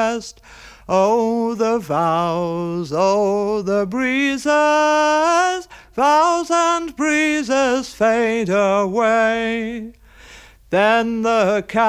rest. Oh, the vows, oh, the breezes, vows and breezes fade away. Then the